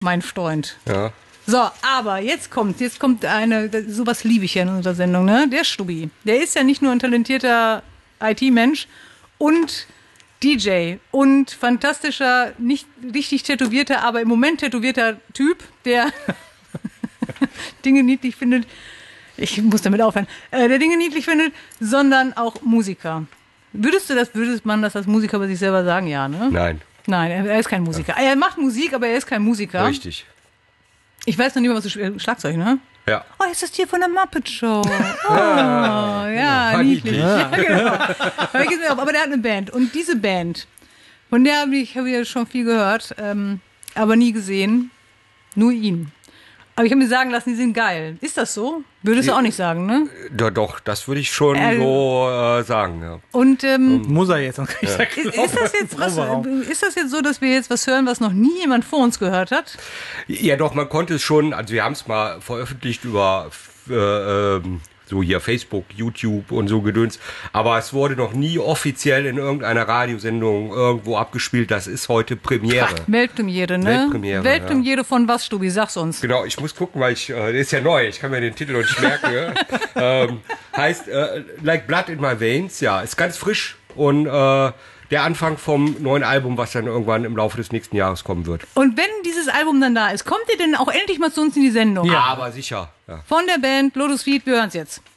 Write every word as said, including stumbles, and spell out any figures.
mein Freund. Ja. So, aber jetzt kommt, jetzt kommt eine, sowas liebe ich ja in unserer Sendung, ne? Der Stubbi. Der ist ja nicht nur ein talentierter I T-Mensch und D J und fantastischer, nicht richtig tätowierter, aber im Moment tätowierter Typ, der Dinge niedlich findet. Ich muss damit aufhören. Äh, der Dinge niedlich findet, sondern auch Musiker. Würdest du das, würdest man das als Musiker bei sich selber sagen? Ja, ne? Nein. Nein, er, er ist kein Musiker. Er macht Musik, aber er ist kein Musiker. Richtig. Ich weiß noch nicht mal, was du spielst. Schlagzeug, ne? Ja. Oh, ist das hier von der Muppet Show? Oh, ja, ja genau. Niedlich. Ja, genau. Aber der hat eine Band. Und diese Band, von der habe ich, hab ich ja schon viel gehört, ähm, aber nie gesehen. Nur ihn. Aber ich habe mir sagen lassen, die sind geil. Ist das so? Würdest du auch nicht sagen, ne? Doch, doch, das würde ich schon äh, so äh, sagen, ja. Und ähm, muss er jetzt? Sonst krieg ich ja. ist, ist, das jetzt was, ist das jetzt so, dass wir jetzt was hören, was noch nie jemand vor uns gehört hat? Ja, doch, man konnte es schon, also wir haben es mal veröffentlicht über äh, ähm, so hier Facebook, YouTube und so Gedöns, aber es wurde noch nie offiziell in irgendeiner Radiosendung irgendwo abgespielt. Das ist heute Premiere. Ach, Weltpremiere, ne? Weltpremiere, Weltpremiere ja. Von was, Stubi? Sag's uns. Genau, ich muss gucken, weil ich, äh, das ist ja neu, ich kann mir den Titel noch nicht merken. ja. ähm, heißt äh, Like Blood in My Veins, ja, ist ganz frisch und äh, der Anfang vom neuen Album, was dann irgendwann im Laufe des nächsten Jahres kommen wird. Und wenn dieses Album dann da ist, kommt ihr denn auch endlich mal zu uns in die Sendung? Ja, aber sicher. Ja. Von der Band Lotus Feet, wir hören's jetzt.